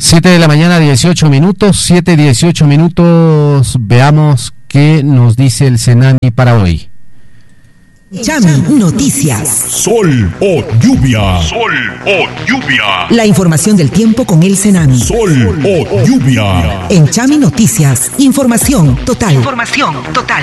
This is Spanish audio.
7 de la mañana, 18 minutos, 7:18 minutos. Veamos qué nos dice el Senami para hoy. Chami Noticias. Sol o lluvia. Sol o lluvia. La información del tiempo con el Senami. Sol o lluvia. En Chami Noticias, información total.